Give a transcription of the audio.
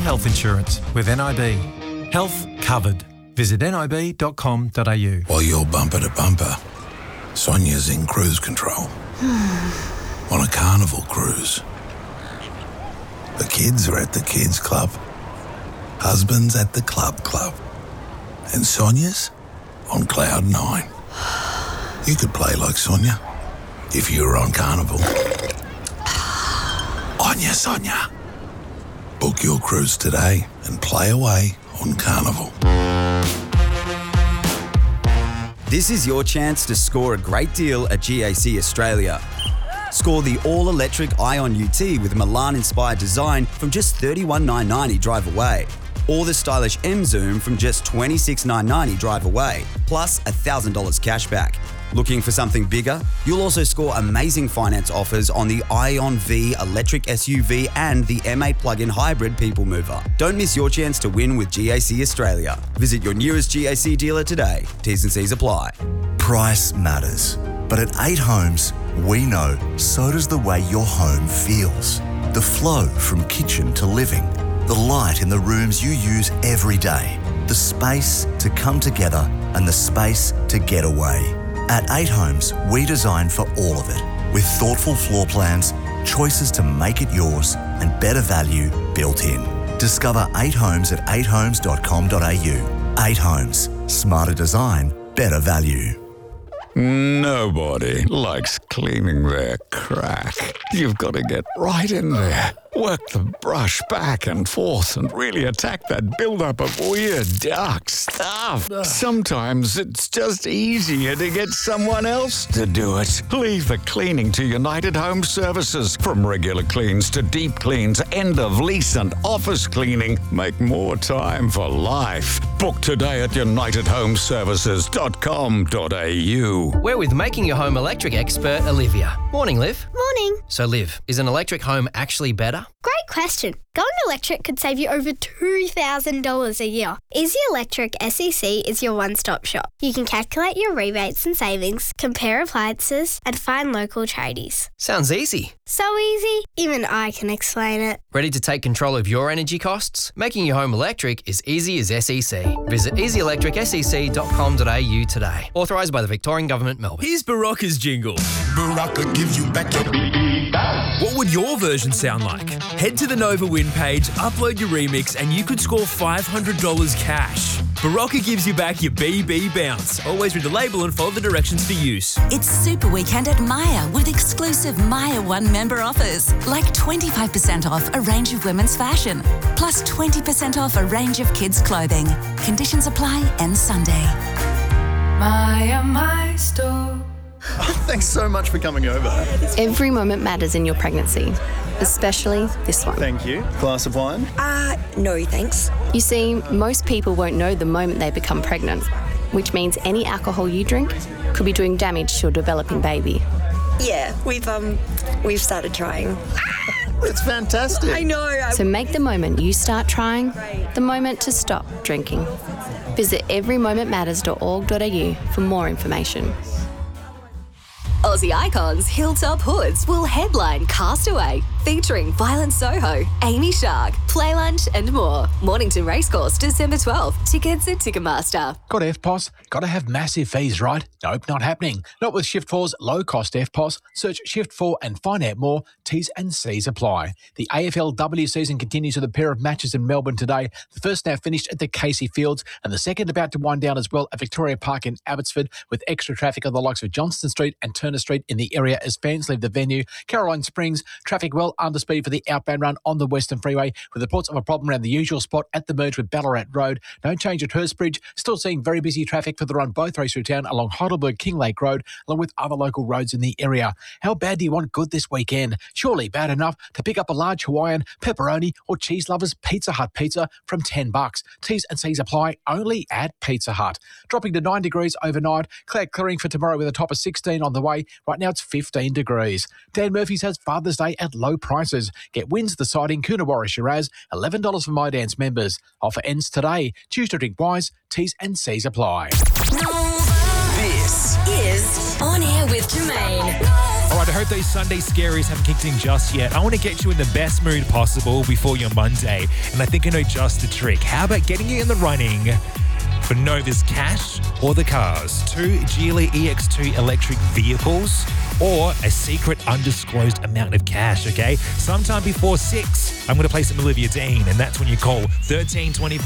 health insurance with NIB. Health covered. Visit nib.com.au. While you're bumper to bumper, Sonia's in cruise control. On a Carnival cruise. The kids are at the kids club. Husband's at the club. And Sonia's on cloud 9. You could play like Sonia if you were on Carnival. Onya Sonia. Book your cruise today and play away on Carnival. This is your chance to score a great deal at GAC Australia. Score the all-electric Ion UT with Milan-inspired design from just $31,990 drive away. Or the stylish M-Zoom from just $26,990 drive away, plus $1,000 cash back. Looking for something bigger? You'll also score amazing finance offers on the Ion V electric SUV and the M8 plug-in hybrid people mover. Don't miss your chance to win with GAC Australia. Visit your nearest GAC dealer today. T's and C's apply. Price matters. But at 8 Homes, we know so does the way your home feels. The flow from kitchen to living. The light in the rooms you use every day. The space to come together and the space to get away. At 8 Homes, we design for all of it, with thoughtful floor plans, choices to make it yours, and better value built in. Discover 8 Homes at 8homes.com.au. 8 Homes. Smarter design, better value. Nobody likes cleaning their crack. You've got to get right in there. Work the brush back and forth and really attack that buildup of weird, dark stuff. Sometimes it's just easier to get someone else to do it. Leave the cleaning to United Home Services. From regular cleans to deep cleans, end of lease and office cleaning. Make more time for life. Book today at unitedhomeservices.com.au. We're with Making Your Home Electric expert Olivia. Morning, Liv. Morning. So, Liv, is an electric home actually better? Great question. Going electric could save you over $2,000 a year. Easy Electric SEC is your one-stop shop. You can calculate your rebates and savings, compare appliances, and find local tradies. Sounds easy. So easy, even I can explain it. Ready to take control of your energy costs? Making your home electric is easy as SEC. Visit easyelectricsec.com.au today. Authorised by the Victorian Government, Melbourne. Here's Barocca's jingle. Barocca gives you back your What would your version sound like? Head to the Nova Win page, upload your remix, and you could score $500 cash. Barocca gives you back your BB bounce. Always read the label and follow the directions for use. It's Super Weekend at Myer with exclusive Myer One member offers, like 25% off a range of women's fashion, plus 20% off a range of kids' clothing. Conditions apply, end Sunday. Myer, my store. Thanks so much for coming over. Every moment matters in your pregnancy, especially this one. Thank you. Glass of wine? No thanks. You see, most people won't know the moment they become pregnant, which means any alcohol you drink could be doing damage to your developing baby. Yeah, we've started trying. It's fantastic. I know. So make the moment you start trying the moment to stop drinking. Visit everymomentmatters.org.au for more information. Aussie icons Hilltop Hoods will headline Castaway, featuring Violent Soho, Amy Shark, Play Lunch and more. Mornington Racecourse, December 12th. Tickets at Ticketmaster. Got FPOS? Got to have massive fees, right? Nope, not happening. Not with Shift4's low-cost FPOS. Search Shift4 and find out more. T's and C's apply. The AFLW season continues with a pair of matches in Melbourne today. The first now finished at the Casey Fields and the second about to wind down as well at Victoria Park in Abbotsford, with extra traffic on the likes of Johnston Street and Turner Street in the area as fans leave the venue. Caroline Springs, traffic well under speed for the outbound run on the Western Freeway, with reports of a problem around the usual spot at the merge with Ballarat Road. No change at Hurstbridge. Still seeing very busy traffic for the run both ways through town along Heidelberg King Lake Road, along with other local roads in the area. How bad do you want good this weekend? Surely bad enough to pick up a large Hawaiian, pepperoni or cheese lovers Pizza Hut pizza from $10. T's and C's apply only at Pizza Hut. Dropping to 9 degrees overnight. Clearing for tomorrow with a top of 16 on the way. Right now it's 15 degrees. Dan Murphy's has Father's Day at low prices. Get Winds the Siding, Coonawarra Shiraz, $11 for My Dance members. Offer ends today. Choose to drink wise. T's and C's apply. This is On Air with Jermaine. All right, I hope those Sunday scaries haven't kicked in just yet. I want to get you in the best mood possible before your Monday, and I think I know just the trick. How about getting you in the running for Nova's cash or the cars? 2 Geely EX2 electric vehicles or a secret undisclosed amount of cash, okay? Sometime before 6, I'm going to play some Olivia Dean, and that's when you call 1320